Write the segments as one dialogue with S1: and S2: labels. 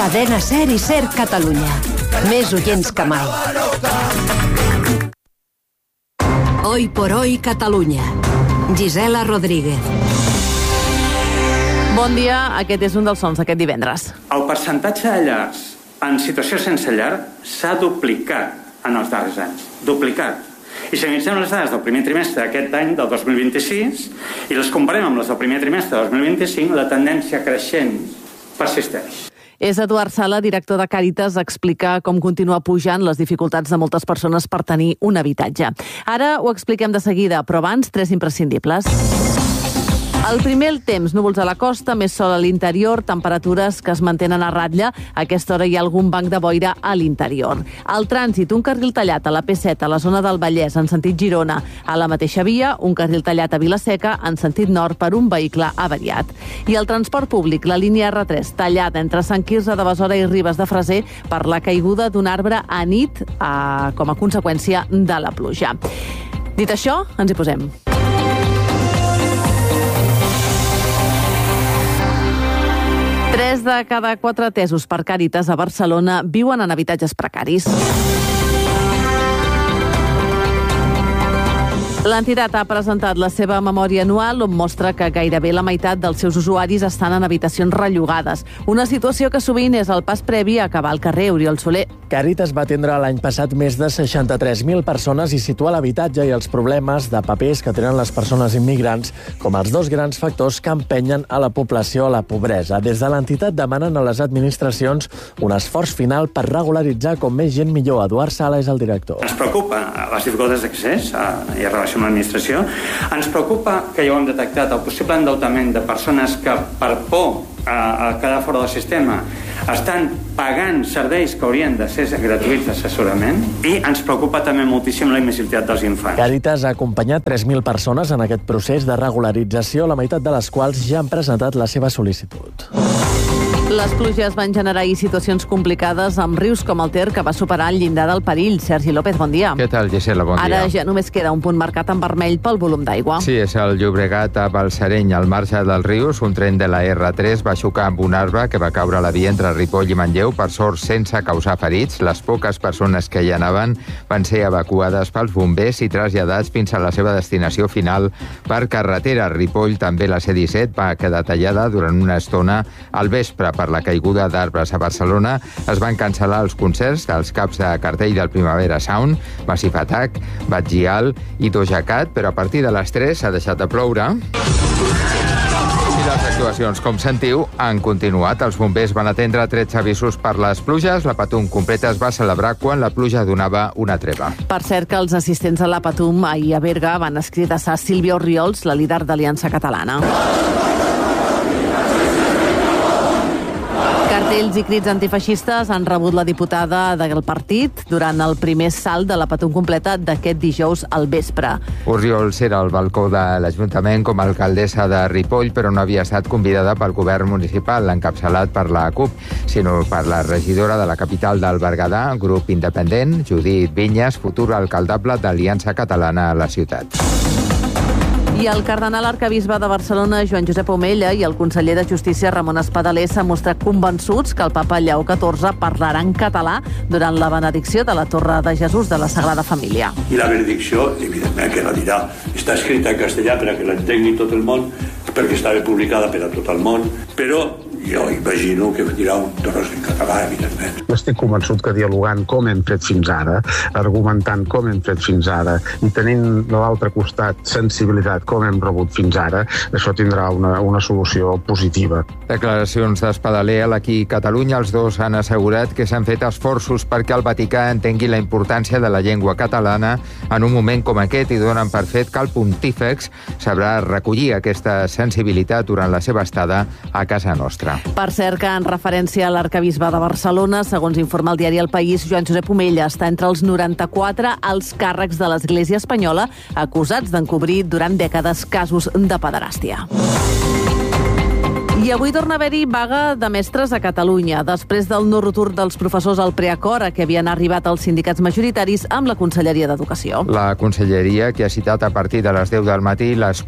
S1: Cadena SER i SER Catalunya. Més oients que mai. Hoy por hoy Catalunya. Gisela Rodríguez.
S2: Bon dia, aquest és un dels sons d'aquest divendres.
S3: El percentatge de llars en situació sense llar s'ha duplicat en els darrers anys. Duplicat. I si analitzem les dades del primer trimestre d'aquest any, del 2026, i les comparem amb les del primer trimestre del 2025, la tendència creixent persisteix.
S2: És Eduard Sala, director de Càritas, explica com continua pujant les dificultats de moltes persones per tenir un habitatge. Ara ho expliquem de seguida, però abans, 3 imprescindibles. El primer, el temps. Núvols a la costa, més sol a l'interior, temperatures que es mantenen a ratlla. A aquesta hora hi ha algun banc de boira a l'interior. El trànsit, un carril tallat a la P7, a la zona del Vallès, en sentit Girona. A la mateixa via, un carril tallat a Vilaseca, en sentit nord, per un vehicle avariat. I el transport públic, la línia R3, tallada entre Sant Quirze de Besora i Ribes de Freser per la caiguda d'un arbre a nit com a conseqüència de la pluja. Dit això, ens hi posem. 3 de cada 4 atesos per Càritas a Barcelona viuen en habitatges precaris. L'entitat ha presentat la seva memòria anual on mostra que gairebé la meitat dels seus usuaris estan en habitacions rellogades. Una situació que sovint és el pas previ a acabar al carrer. Oriol Soler.
S4: Càritas va atendre l'any passat més de 63.000 persones i situa l'habitatge i els problemes de papers que tenen les persones immigrants com els 2 grans factors que empenyen a la població a la pobresa. Des de l'entitat demanen a les administracions un esforç final per regularitzar com més gent millor. Eduard Sala és el director.
S3: Ens preocupa les dificultats d'accés i relació amb l'administració. Ens preocupa que ja ho hem detectat, el possible endeutament de persones que per por a quedar fora del sistema estan pagant serveis que haurien de ser gratuïts d'assessorament, i ens preocupa també moltíssim la invisibilitat dels infants.
S4: Càritas ha acompanyat 3.000 persones en aquest procés de regularització, la meitat de les quals ja han presentat la seva sol·licitud.
S2: Les pluges van generar situacions complicades amb rius com el Ter, que va superar el llindar del perill. Sergi López, bon dia.
S5: Què tal, Gisela? Bon dia.
S2: Ara ja només queda un punt marcat en vermell pel volum d'aigua.
S5: Sí, és el Llobregat a Balsareny, al marge dels rius. Un tren de la R3 va xocar amb un arbre que va caure a la via entre Ripoll i Manlleu, per sort sense causar ferits. Les poques persones que hi anaven van ser evacuades pels bombers i traslladats fins a la seva destinació final per carretera. Ripoll, també la C-17, va quedar tallada durant una estona al vespre per la caiguda d'arbres a Barcelona. Es van cancel·lar els concerts dels caps de cartell del Primavera Sound, Massive Attack, Bad Gyal i Doja Cat, però a partir de les 3 s'ha deixat de ploure. I les actuacions, com sentiu, han continuat. Els bombers van atendre 13 avisos per les pluges. La Patum completa es va celebrar quan la pluja donava una treva.
S2: Per cert, que els assistents a la Patum ahir a Berga van escridassar Sílvia Orriols, la líder d'Aliança Catalana. Cartells i crits antifeixistes han rebut la diputada del partit durant el primer salt de la Patum completa d'aquest dijous al vespre.
S5: Orriols era al balcó de l'Ajuntament com a alcaldessa de Ripoll, però no havia estat convidada pel govern municipal, encapçalat per la CUP, sinó per la regidora de la capital del Berguedà, grup independent, Judit Vinyes, futura alcaldable d'Aliança Catalana a la ciutat.
S2: I el cardenal arquebisbe de Barcelona, Joan Josep Omella, i el conseller de Justícia, Ramon Espadaler, s'han mostrat convençuts que el papa Lleó XIV parlarà en català durant la benedicció de la Torre de Jesús de la Sagrada Família.
S6: I la benedicció, evidentment, que la dirà. Està escrita en castellà perquè l'entengui tot el món, perquè estava publicada per a tot el món, però jo imagino que dirà un tros en català, evidentment.
S7: Estic convençut que dialogant com hem fet fins ara, argumentant com hem fet fins ara i tenint de l'altre costat sensibilitat com hem rebut fins ara, això tindrà una solució positiva.
S5: Declaracions d'Espadaler a l'Aquí Catalunya. Els dos han assegurat que s'han fet esforços perquè el Vaticà entengui la importància de la llengua catalana en un moment com aquest i donen per fet que el pontífex sabrà recollir aquesta sensibilitat durant la seva estada a casa nostra.
S2: Per cert, que en referència a l'arquebisbe de Barcelona, segons informa el diari El País, Joan Josep Omella està entre els 94 alts càrrecs de l'Església espanyola acusats d'encobrir durant dècades casos de pederàstia. I avui torna a haver-hi vaga de mestres a Catalunya, després del no retorn dels professors al preacord a què havien arribat els sindicats majoritaris amb la Conselleria d'Educació.
S5: La Conselleria, que ha citat a partir de les 10 del matí els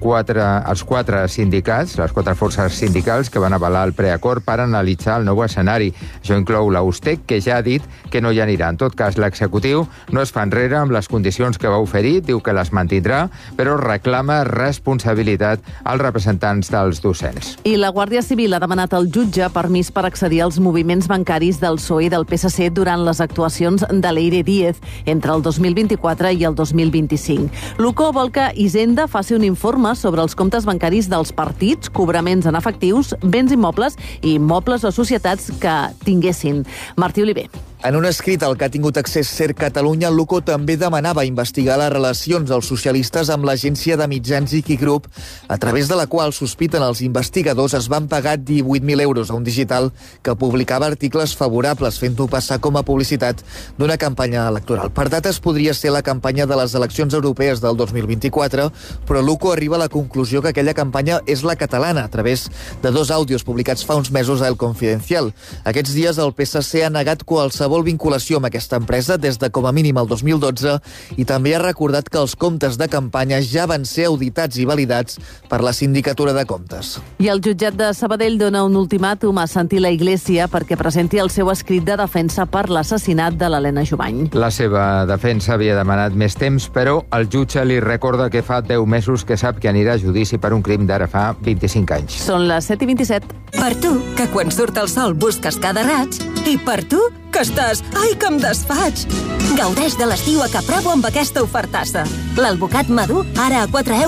S5: quatre sindicats, les quatre forces sindicals que van avalar el preacord per analitzar el nou escenari. Això inclou la USTEC, que ja ha dit que no hi anirà. En tot cas, l'executiu no es fa enrere amb les condicions que va oferir, diu que les mantindrà, però reclama responsabilitat als representants dels docents.
S2: I la Guàrdia Civil ha demanat al jutge permís per accedir als moviments bancaris del PSOE i del PSC durant les actuacions de Leire Díez entre el 2024 i el 2025. L'UCO vol que Hisenda faci un informe sobre els comptes bancaris dels partits, cobraments en efectius, béns immobles i immobles o societats que tinguessin. Martí Oliver.
S8: En un escrit al que ha tingut accés CERC Catalunya, l'UCO també demanava investigar les relacions dels socialistes amb l'agència de mitjans Iki Group, a través de la qual, sospiten els investigadors, es van pagar 18.000 euros a un digital que publicava articles favorables, fent-ho passar com a publicitat d'una campanya electoral. Per dates podria ser la campanya de les eleccions europees del 2024, però l'UCO arriba a la conclusió que aquella campanya és la catalana, a través de 2 àudios publicats fa uns mesos a El Confidencial. Aquests dies el PSC ha negat qualsevol vinculació amb aquesta empresa des de com a mínim el 2012 i també ha recordat que els comptes de campanya ja van ser auditats i validats per la Sindicatura de Comptes.
S2: I el jutjat de Sabadell dona un ultimàtum a Santi La Iglesia perquè presenti el seu escrit de defensa per l'assassinat de l'Helena Jubany.
S5: La seva defensa havia demanat més temps, però el jutge li recorda que fa 10 mesos que sap que anirà a judici per un crim d'ara fa 25 anys.
S2: Són les 7:27.
S9: Per tu, que quan surt el sol busques cada raig, i per tu, que estàs... Ai, que em desfaig! Gaudeix de l'estiu a Caprabo amb aquesta ofertassa. L'alvocat madur, ara a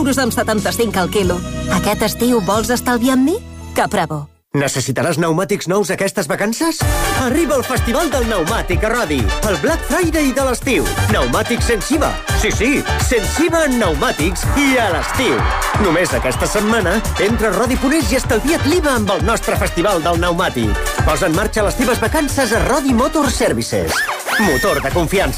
S9: 4,75 € al quilo. Aquest estiu vols estalviar amb mi? Caprabo.
S10: Necessitaràs pneumàtics nous aquestes vacances? Arriba el Festival del Pneumàtic a Rodi, el Black Friday de l'estiu. Pneumàtics sense IVA. Sí, sense IVA en pneumàtics i a l'estiu. Només aquesta setmana, entra a Rodi.es i estalvia't l'IVA amb el nostre Festival del Pneumàtic. Posa en marxa les teves vacances a Rodi Motor Services. Motor de confiança.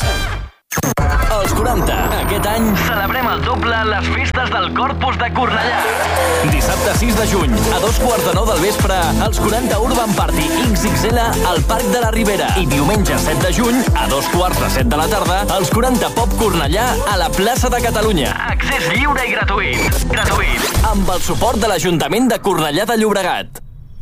S11: Els 40. Aquest any celebrem el doble a les festes del Corpus de Cornellà. Dissabte 6 de juny, a 2:45 del vespre, els 40 Urban Party XXL al Parc de la Ribera. I diumenge 7 de juny, a 2:45 de la tarda, els 40 Pop Cornellà a la plaça de Catalunya. Accés lliure i gratuït. Amb el suport de l'Ajuntament de Cornellà de Llobregat.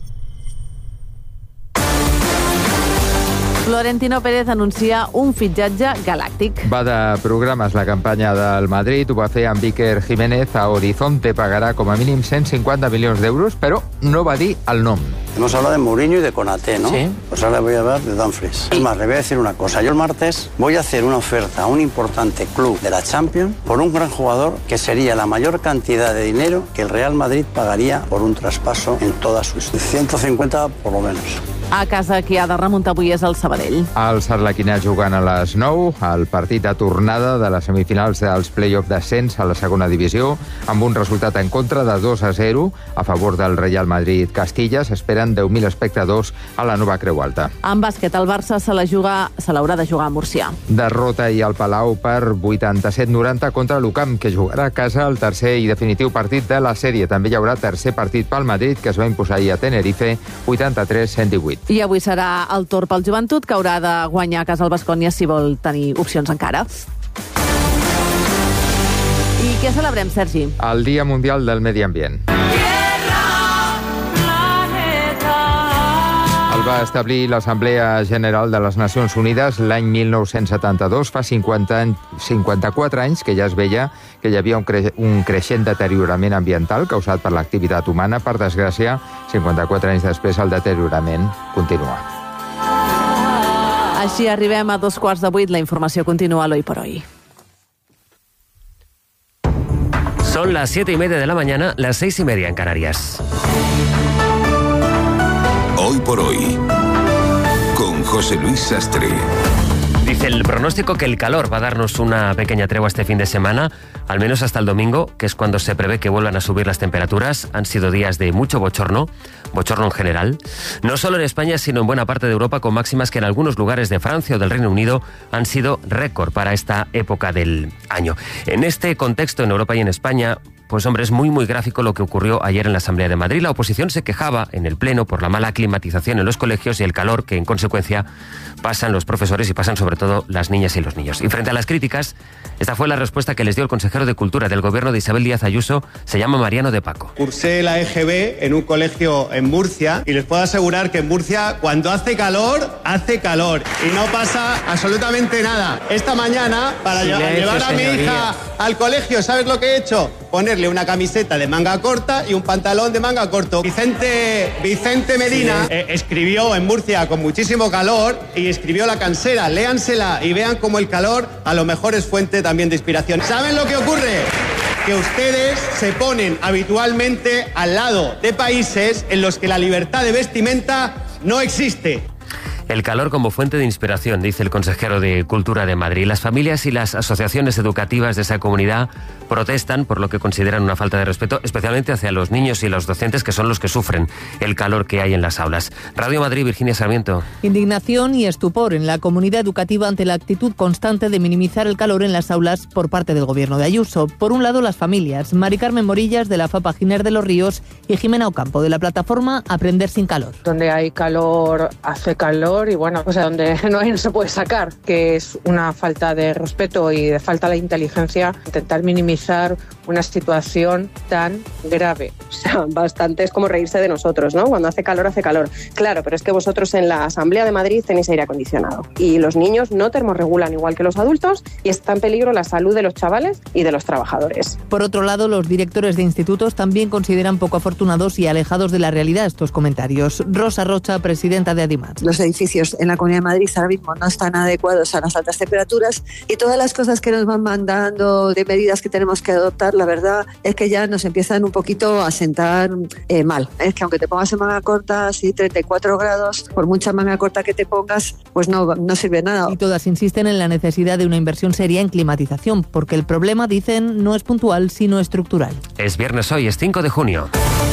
S2: Florentino Pérez anuncia un fitxatge galàctic.
S5: Va de programes la campanya del Madrid, ho va fer amb Iker Jiménez. A Horizonte pagarà com a mínim 150 milions d'euros, però no va dir el nom.
S12: Hemos hablado de Mourinho y de Konaté, ¿no? Sí. Pues ahora voy a hablar de Dumfries. Es más, le voy a decir una cosa. Yo el martes voy a hacer una oferta a un importante club de la Champions por un gran jugador que sería la mayor cantidad de dinero que el Real Madrid pagaría por un traspaso en toda su historia. 150 por lo menos.
S2: A casa qui ha de remuntar avui és el Sabadell.
S5: Els arlequinats jugant a les 9, el partit de tornada de les semifinals dels play-off d'ascens a la segona divisió, amb un resultat en contra de 2-0 a favor del Real Madrid Castilla. S'esperen 10.000 espectadors a la nova Creu Alta.
S2: En bàsquet, el Barça se l'haurà de jugar a Murcià.
S5: Derrota i al Palau per 87-90 contra l'UCAM, que jugarà a casa el tercer i definitiu partit de la sèrie. També hi haurà tercer partit pel Madrid, que es va imposar ahir a Tenerife, 83-118.
S2: I avui serà el torn pel Joventut, que haurà de guanyar a casa el Baskonia si vol tenir opcions encara. I què celebrem, Sergi?
S5: El Dia Mundial del Medi Ambient. El va establir l'Assemblea General de les Nacions Unides l'any 1972, fa 54 anys que ja es veia que hi havia un creixent deteriorament ambiental causat per l'activitat humana. Per desgràcia, 54 anys després el deteriorament continua.
S2: Així arribem a 7:15. La informació continua a l'Hoy por Hoy.
S13: Son las 7:30 de la mañana, las 6:30 en Canarias.
S14: Hoy por Hoy, con José Luis Sastre.
S13: Dice el pronóstico que el calor va a darnos una pequeña tregua este fin de semana, al menos hasta el domingo, que es cuando se prevé que vuelvan a subir las temperaturas. Han sido días de mucho bochorno en general, no solo en España, sino en buena parte de Europa, con máximas que en algunos lugares de Francia o del Reino Unido han sido récord para esta época del año. En este contexto, en Europa y en España, Pues hombre, es muy gráfico lo que ocurrió ayer en la Asamblea de Madrid. La oposición se quejaba en el Pleno por la mala climatización en los colegios y el calor que en consecuencia pasan los profesores y pasan sobre todo las niñas y los niños. Y frente a las críticas, esta fue la respuesta que les dio el consejero de Cultura del gobierno de Isabel Díaz Ayuso, se llama Mariano de Paco.
S15: Cursé la EGB en un colegio en Murcia y les puedo asegurar que en Murcia cuando hace calor y no pasa absolutamente nada. Esta mañana, para llevar a mi hija al colegio, ¿sabes lo que he hecho? Ponerle una camiseta de manga corta y un pantalón de manga corto. Vicente Medina escribió en Murcia con muchísimo calor y escribió La Cansera. Léansela y vean cómo el calor a lo mejor es fuente también de inspiración. ¿Saben lo que ocurre? Que ustedes se ponen habitualmente al lado de países en los que la libertad de vestimenta no existe.
S13: El calor como fuente de inspiración, dice el consejero de Cultura de Madrid. Las familias y las asociaciones educativas de esa comunidad protestan por lo que consideran una falta de respeto, especialmente hacia los niños y los docentes, que son los que sufren el calor que hay en las aulas. Radio Madrid, Virginia Sarmiento.
S16: Indignación y estupor en la comunidad educativa ante la actitud constante de minimizar el calor en las aulas por parte del gobierno de Ayuso. Por un lado, las familias. Mari Carmen Morillas, de la FAPA Giner de los Ríos, y Jimena Ocampo, de la plataforma Aprender sin Calor.
S17: Donde hay calor, hace calor y bueno, o sea, donde no se puede sacar, que es una falta de respeto y de falta de inteligencia, intentar minimizar una situación tan grave.
S18: O sea, bastante es como reírse de nosotros, ¿no? Cuando hace calor, hace calor. Claro, pero es que vosotros en la Asamblea de Madrid tenéis aire acondicionado y los niños no termorregulan igual que los adultos y está en peligro la salud de los chavales y de los trabajadores.
S16: Por otro lado, los directores de institutos también consideran poco afortunados y alejados de la realidad estos comentarios. Rosa Rocha, presidenta de Adimat.
S19: Los edificios en la Comunidad de Madrid ahora mismo no están adecuados a las altas temperaturas y todas las cosas que nos van mandando de medidas que tenemos que adoptar, la verdad es que ya nos empiezan un poquito a sentar mal. Es que aunque te pongas en manga corta, así 34 grados, por mucha manga corta que te pongas, pues no sirve nada.
S16: Y todas insisten en la necesidad de una inversión seria en climatización, porque el problema, dicen, no es puntual, sino estructural.
S13: Es viernes hoy, es 5 de junio.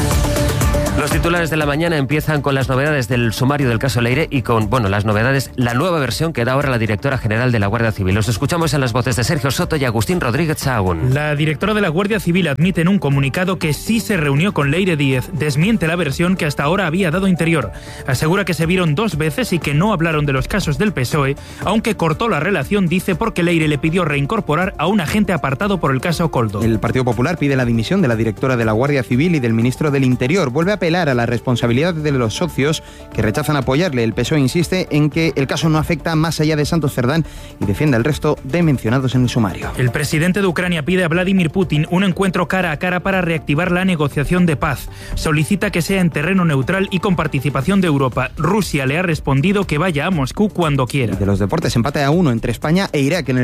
S13: Los titulares de la mañana empiezan con las novedades del sumario del caso Leire y con, las novedades, la nueva versión que da ahora la directora general de la Guardia Civil. Los escuchamos en las voces de Sergio Soto y Agustín Rodríguez Sahagún.
S20: La directora de la Guardia Civil admite en un comunicado que sí se reunió con Leire Díez. Desmiente la versión que hasta ahora había dado Interior. Asegura que se vieron 2 veces y que no hablaron de los casos del PSOE, aunque cortó la relación, dice, porque Leire le pidió reincorporar a un agente apartado por el caso Koldo.
S21: El Partido Popular pide la dimisión de la directora de la Guardia Civil y del ministro del Interior. Vuelve a apelar a la responsabilidad de los socios que rechazan apoyarle. El PSOE insiste en que el caso no afecta más allá de Santos Cerdán y defiende al resto de mencionados en el sumario.
S20: El presidente de Ucrania pide a Vladimir Putin un encuentro cara a cara para reactivar la negociación de paz. Solicita que sea en terreno neutral y con participación de Europa. Rusia le ha respondido que vaya a Moscú cuando quiera.
S21: De los deportes, empate a 1 entre España e Irak en el